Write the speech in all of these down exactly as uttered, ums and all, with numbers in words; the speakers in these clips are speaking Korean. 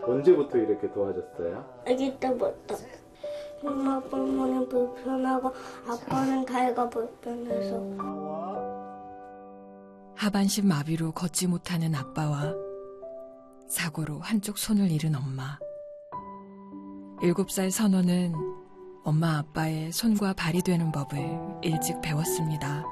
언제부터 이렇게 도와줬어요? 아기 때부터. 엄마 부모는 불편하고 아빠는 다이가 불편해서. 하반신 마비로 걷지 못하는 아빠와 사고로 한쪽 손을 잃은 엄마. 일곱 살 선호는 엄마 아빠의 손과 발이 되는 법을 일찍 배웠습니다.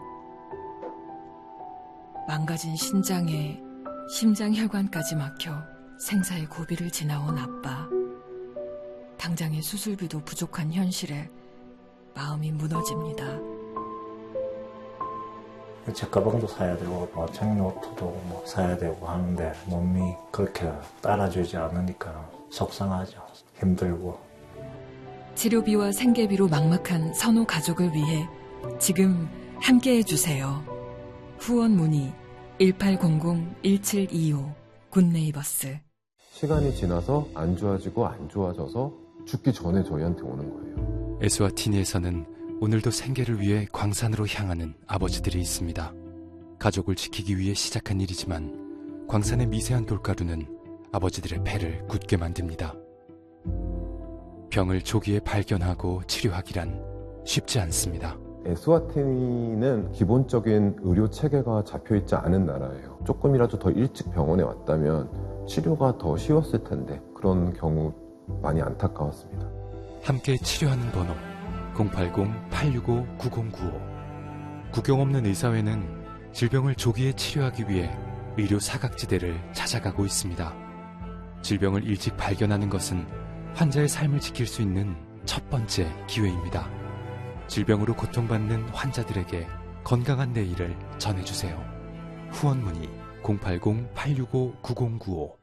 망가진 신장에 심장혈관까지 막혀 생사의 고비를 지나온 아빠. 당장의 수술비도 부족한 현실에 마음이 무너집니다. 제 가방도 사야 되고 뭐 책노트도 뭐 사야 되고 하는데 몸이 그렇게 따라주지 않으니까 속상하죠. 힘들고. 치료비와 생계비로 막막한 선호 가족을 위해 지금 함께해 주세요. 후원 문의 일팔공공 일칠이오 굿네이버스. 시간이 지나서 안 좋아지고 안 좋아져서 죽기 전에 저희한테 오는 거예요. 에스와티니에서는 오늘도 생계를 위해 광산으로 향하는 아버지들이 있습니다. 가족을 지키기 위해 시작한 일이지만 광산의 미세한 돌가루는 아버지들의 배를 굳게 만듭니다. 병을 조기에 발견하고 치료하기란 쉽지 않습니다. 에스와티니는 기본적인 의료 체계가 잡혀있지 않은 나라예요. 조금이라도 더 일찍 병원에 왔다면 치료가 더 쉬웠을 텐데 그런 경우 많이 안타까웠습니다. 함께 치료하는 번호 공팔공 팔육오 구공구오. 국경 없는 의사회는 질병을 조기에 치료하기 위해 의료 사각지대를 찾아가고 있습니다. 질병을 일찍 발견하는 것은 환자의 삶을 지킬 수 있는 첫 번째 기회입니다. 질병으로 고통받는 환자들에게 건강한 내일을 전해주세요. 후원 문의 공팔공 팔육오 구공구오.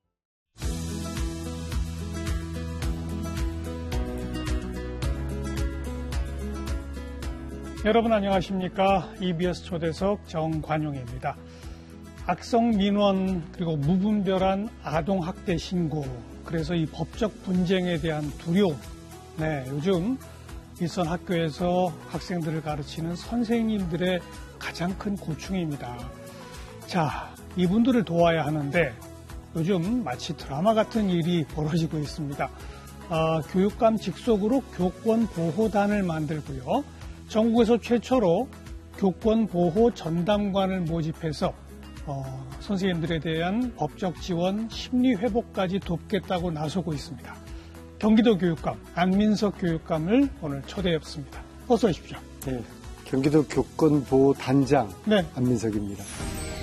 여러분 안녕하십니까? 이비에스 초대석 정관용입니다. 악성 민원 그리고 무분별한 아동학대 신고, 그래서 이 법적 분쟁에 대한 두려움, 네, 요즘 일선 학교에서 학생들을 가르치는 선생님들의 가장 큰 고충입니다. 자, 이분들을 도와야 하는데 요즘 마치 드라마 같은 일이 벌어지고 있습니다. 아, 교육감 직속으로 교권보호단을 만들고요. 전국에서 최초로 교권보호 전담관을 모집해서 어, 선생님들에 대한 법적 지원, 심리회복까지 돕겠다고 나서고 있습니다. 경기도 교육감 안민석 교육감을 오늘 초대했습니다. 어서 오십시오. 네, 경기도 교권보호단장 네. 안민석입니다.